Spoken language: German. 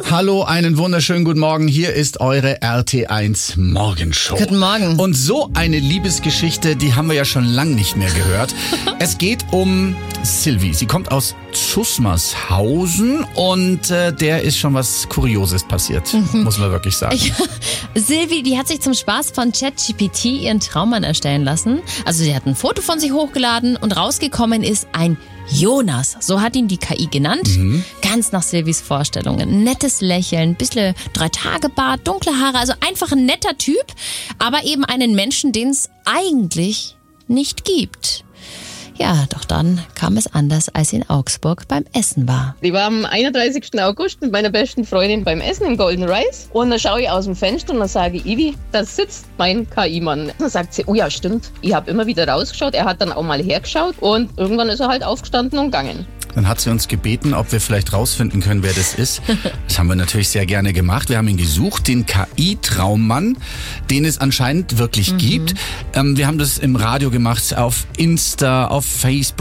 Hallo, einen wunderschönen guten Morgen. Hier ist eure RT1 Morgenshow. Guten Morgen. Und so eine Liebesgeschichte, die haben wir ja schon lang nicht mehr gehört. Es geht um Silvi. Sie kommt aus Zusmarshausen und der ist schon was Kurioses passiert, muss man wirklich sagen. Silvi, die hat sich zum Spaß von ChatGPT ihren Traummann erstellen lassen. Also sie hat ein Foto von sich hochgeladen und rausgekommen ist ein Jonas, so hat ihn die KI genannt. Ganz nach Silvis Vorstellungen. Nettes Lächeln, bisschen 3-Tage-Bart, dunkle Haare, also einfach ein netter Typ, aber eben einen Menschen, den es eigentlich nicht gibt. Ja, doch dann kam es anders, als sie in Augsburg beim Essen war. Ich war am 31. August mit meiner besten Freundin beim Essen im Golden Rice und dann schaue ich aus dem Fenster und dann sage ich, Ivi, da sitzt mein KI-Mann. Dann sagt sie, oh ja, stimmt, ich habe immer wieder rausgeschaut. Er hat dann auch mal hergeschaut und irgendwann ist er halt aufgestanden und gegangen. Dann hat sie uns gebeten, ob wir vielleicht rausfinden können, wer das ist. Das haben wir natürlich sehr gerne gemacht. Wir haben ihn gesucht, den KI-Traummann, den es anscheinend wirklich gibt. Wir haben das im Radio gemacht, auf Insta, auf Facebook.